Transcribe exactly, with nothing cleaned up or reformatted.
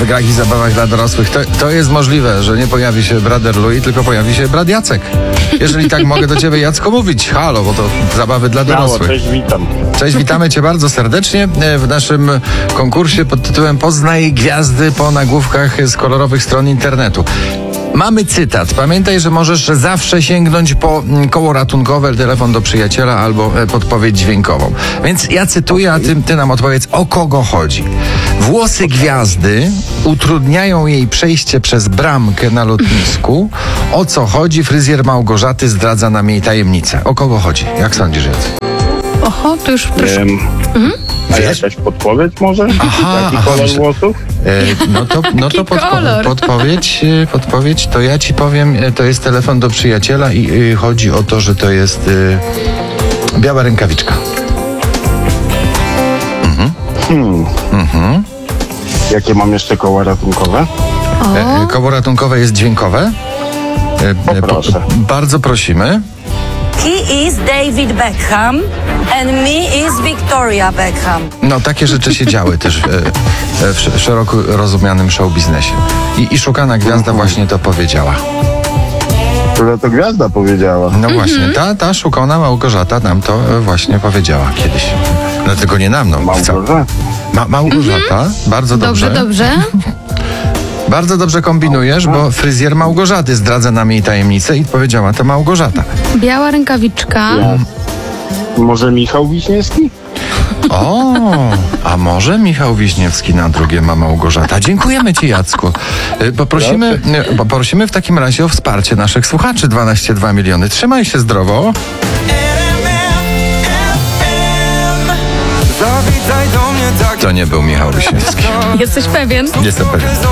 w grach i zabawach dla dorosłych. To, to jest możliwe, że nie pojawi się Brother Louis, tylko pojawi się brat Jacek. Jeżeli tak mogę do ciebie, Jacku, mówić. Halo, bo to zabawy dla dorosłych. Cześć, witam. Cześć, witamy cię bardzo serdecznie w naszym konkursie pod tytułem Poznaj gwiazdy po nagłówkach z kolorowych stron internetu. Mamy cytat. Pamiętaj, że możesz zawsze sięgnąć po koło ratunkowe, telefon do przyjaciela albo podpowiedź dźwiękową. Więc ja cytuję, a ty, ty nam odpowiedz, o kogo chodzi. Włosy gwiazdy utrudniają jej przejście przez bramkę na lotnisku. O co chodzi? Fryzjer Małgorzaty zdradza nam jej tajemnicę. O kogo chodzi? Jak sądzisz, Jacek? Oho, to już proszę. Em, Mhm. a Wiesz? jakaś podpowiedź może? Aha, Jaki aha, kolor myślę- włosów? E, no to, no to Jaki podpo- kolor? podpowiedź, e, podpowiedź, to ja ci powiem, e, to jest telefon do przyjaciela i e, chodzi o to, że to jest e, biała rękawiczka. Hmm. Mhm. Jakie mam jeszcze koła ratunkowe? O, E, e, koło ratunkowe jest dźwiękowe. E, e, Poproszę. bardzo prosimy. He is David Beckham and me is Victoria Beckham. No takie rzeczy się działy też e, e, w sz- szeroko rozumianym show biznesie. I, I szukana gwiazda właśnie to powiedziała. Która to gwiazda powiedziała? No właśnie, ta, ta szukana Małgorzata nam to e, właśnie powiedziała kiedyś. No tylko nie nam, no. wca- Małgorzata? Ma, Małgorzata, bardzo dobrze. dobrze, dobrze. Bardzo dobrze kombinujesz, bo fryzjer Małgorzaty zdradza nam jej tajemnicę i powiedziała to Małgorzata. Biała rękawiczka. Może Michał Wiśniewski? O, a może Michał Wiśniewski na drugie ma Małgorzata. Dziękujemy ci, Jacku. Y, Poprosimy, y, poprosimy w takim razie o wsparcie naszych słuchaczy. dwanaście dwa miliony. Trzymaj się zdrowo. Zawitaj do mnie tak. To nie był Michał Wiśniewski. Jesteś pewien? Jestem pewien.